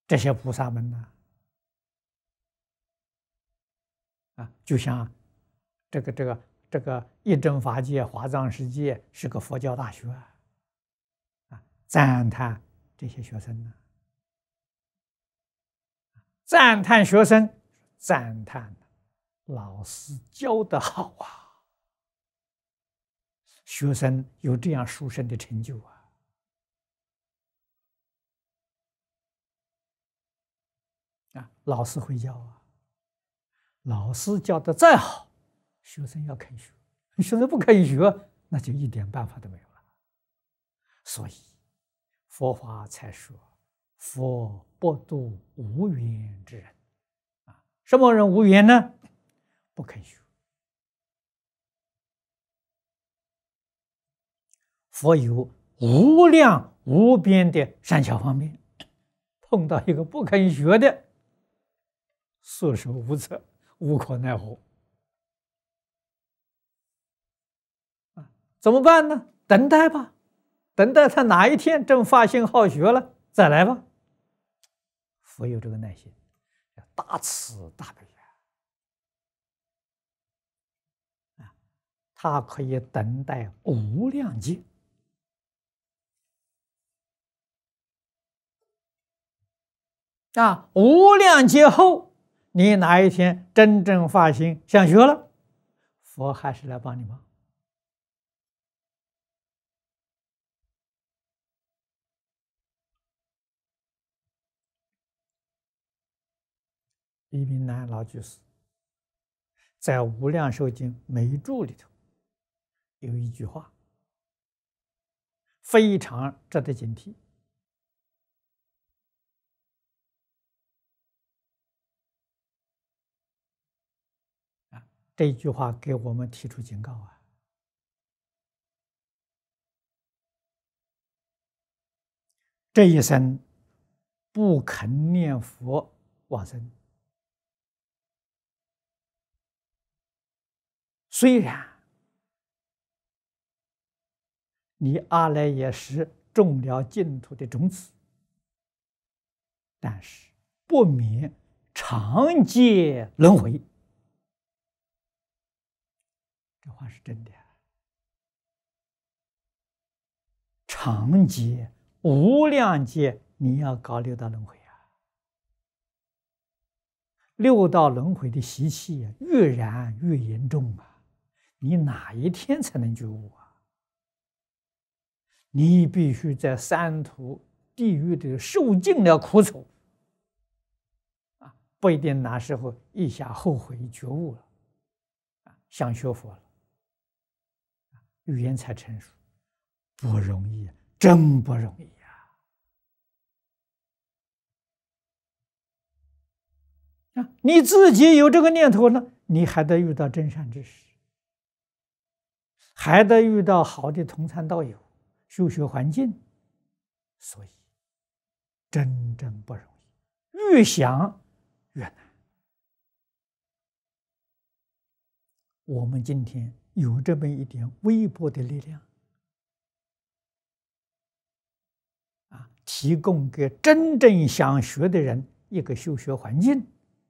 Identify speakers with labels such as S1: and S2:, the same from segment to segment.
S1: 这些菩萨们呢，就像这个一真法界、华藏世界是个佛教大学赞叹这些学生呢，赞叹学生，赞叹老师教得好学生有这样殊胜的成就老师会教老师教的再好，学生要肯学，学生不肯学，那就一点办法都没有了。所以佛法才说佛不度无缘之人什么人无缘呢？不肯学。佛有无量无边的善巧方便，碰到一个不肯学的，束手无策，无可奈何怎么办呢？等待吧，等待他哪一天正发心好学了，再来吧。佛有这个耐心，大慈大悲他可以等待无量劫无量劫后，你哪一天真正发心想学了，佛还是来帮你忙。李炳南老居士在《无量寿经》每注里头有一句话，非常值得警惕。这句话给我们提出警告这一生不肯念佛往生，虽然你阿赖耶识种了净土的种子，但是不免常结轮回。这话是真的常结无量劫，你要搞六道轮回六道轮回的习气越燃越严重你哪一天才能觉悟你必须在三途地狱的受尽了苦楚不一定哪时候一下后悔觉悟了想学佛了语言才成熟，不容易，真不容易你自己有这个念头呢，你还得遇到真善知识，还得遇到好的同参道友，修学环境，所以真正不容易，越想越难。我们今天有这么一点微薄的力量提供给真正想学的人一个修学环境，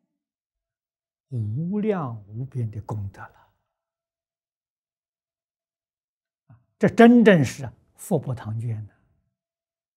S1: 无量无边的功德了这真正是福薄唐捐呢